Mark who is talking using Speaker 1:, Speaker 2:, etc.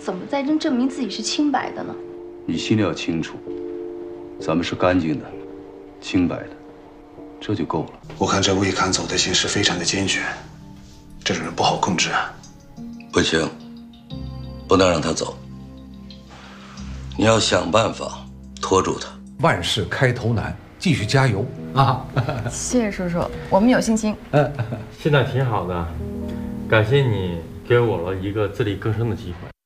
Speaker 1: 怎么再证明自己是清白的呢？
Speaker 2: 你心里要清楚，咱们是干净的、清白的，这就够了。
Speaker 3: 我看这魏侃走的形势非常的坚决，这种人不好控制啊。
Speaker 4: 不行，不能让他走。你要想办法拖住他。
Speaker 5: 万事开头难，继续加油啊！
Speaker 6: 谢谢叔叔，我们有信心。
Speaker 7: 现在挺好的，感谢你给我了一个自力更生的机会。